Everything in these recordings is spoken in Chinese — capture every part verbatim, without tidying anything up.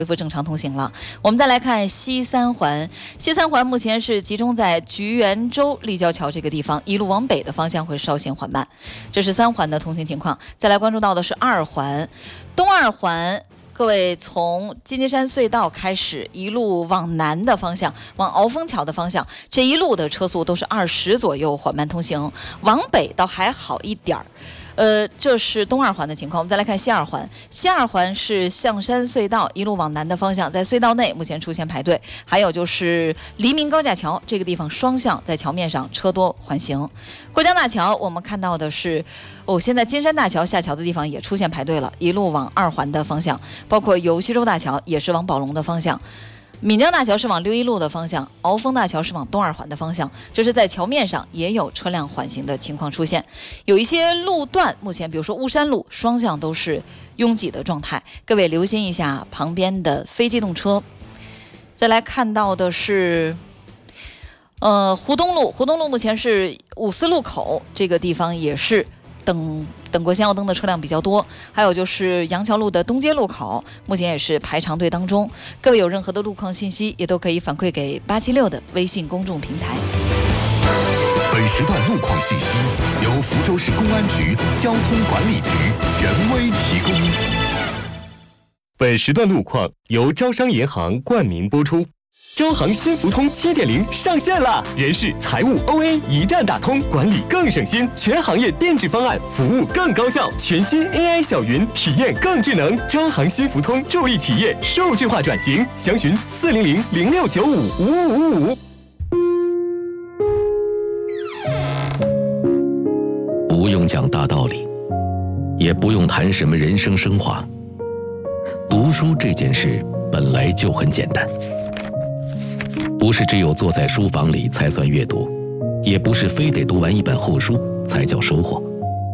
恢复正常通行了。我们再来看西三环，西三环目前是集中在菊园洲立交桥这个地方，一路往北的方向会稍显缓慢。这是三环的通行情况。再来关注到的是二环，东二环。各位从金鸡山隧道开始，一路往南的方向，往鳌峰桥的方向，这一路的车速都是二十左右缓慢通行。往北倒还好一点儿。呃，这是东二环的情况。我们再来看西二环，西二环是象山隧道一路往南的方向，在隧道内目前出现排队。还有就是黎明高架桥这个地方双向在桥面上车多缓行。过江大桥我们看到的是，哦，现在金山大桥下桥的地方也出现排队了，一路往二环的方向，包括游西洲大桥也是往宝龙的方向。闽江大桥是往六一路的方向，鳌峰大桥是往东二环的方向，这是在桥面上也有车辆缓行的情况出现。有一些路段目前比如说巫山路双向都是拥挤的状态，各位留心一下旁边的非机动车。再来看到的是呃湖东路，湖东路目前是五四路口这个地方也是等等过先耀灯的车辆比较多，还有就是杨桥路的东街路口目前也是排长队当中。各位有任何的路况信息也都可以反馈给八七六的微信公众平台。 本时段路况信息由福州市公安局交通管理局权威提供。 本时段路况由招商银行冠名播出。招行新福通 七点零 上线了，人事、财务、O A 一站打通，管理更省心，全行业定制方案，服务更高效，全新 A I 小云体验更智能。招行新福通助力企业数字化转型，详询四零零零六九五五五五五。 不用讲大道理，也不用谈什么人生升华，读书这件事本来就很简单。不是只有坐在书房里才算阅读，也不是非得读完一本厚书才叫收获。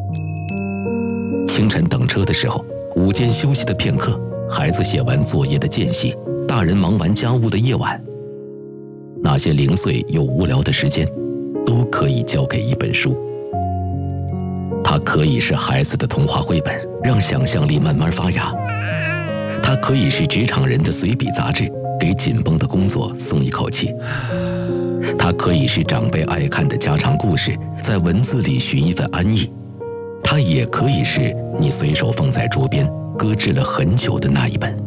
清晨等车的时候，午间休息的片刻，孩子写完作业的间隙，大人忙完家务的夜晚，那些零碎又无聊的时间，都可以交给一本书。它可以是孩子的童话绘本，让想象力慢慢发芽；它可以是职场人的随笔杂志，给紧绷的工作松一口气；它可以是长辈爱看的家常故事，在文字里寻一份安逸；它也可以是你随手放在桌边搁置了很久的那一本。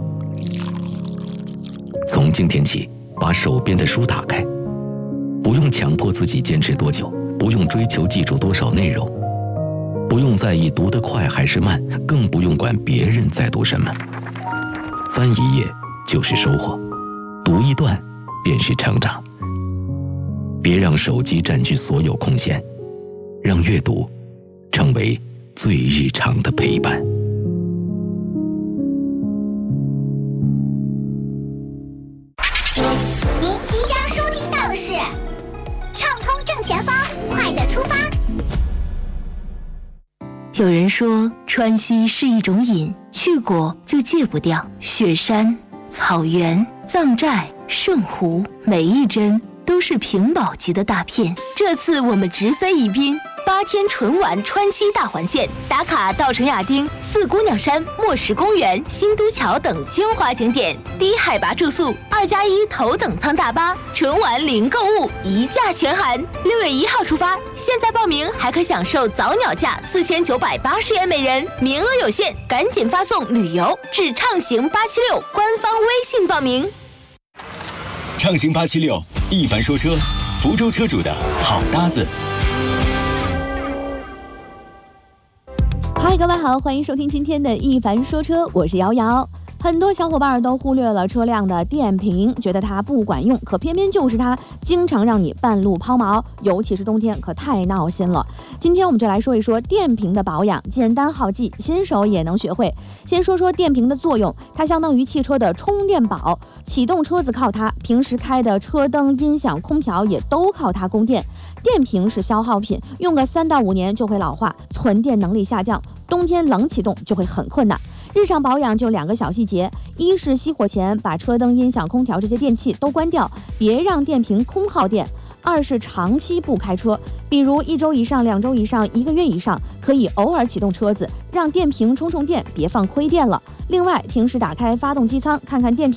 从今天起，把手边的书打开，不用强迫自己坚持多久，不用追求记住多少内容，不用在意读得快还是慢，更不用管别人在读什么。翻一页就是收获，读一段便是成长。别让手机占据所有空闲，让阅读成为最日常的陪伴。 您即将收听到的是畅通正前方，快乐出发。 有人说川西是一种瘾，去过就戒不掉。雪山、草原、藏寨、圣湖，每一帧都是屏保级的大片。这次我们直飞宜宾，八天纯玩川西大环线，打卡稻城亚丁、四姑娘山、墨石公园、新都桥等精华景点，低海拔住宿，二加一头等舱大巴，纯玩零购物，一价全含。六月一号出发，现在报名还可享受早鸟价四千九百八十元每人，名额有限，赶紧发送旅游至畅行八七六官方微信报名。 畅行八七六，一凡说车，福州车主的好搭子。 嗨，各位好，欢迎收听今天的一凡说车，我是瑶瑶。很多小伙伴都忽略了车辆的电瓶，觉得它不管用，可偏偏就是它经常让你半路抛锚，尤其是冬天可太闹心了。今天我们就来说一说电瓶的保养，简单好记，新手也能学会。先说说电瓶的作用，它相当于汽车的充电宝，启动车子靠它，平时开的车灯、音响、空调也都靠它供电。电瓶是消耗品，用个三到五年就会老化，存电能力下降，冬天冷启动就会很困难。日常保养就两个小细节，一是熄火前把车灯、音响、空调这些电器都关掉，别让电瓶空耗电；二是长期不开车，比如一周以上、两周以上、一个月以上，可以偶尔启动车子，让电瓶充充电，别放亏电了。另外，平时打开发动机舱，看看电瓶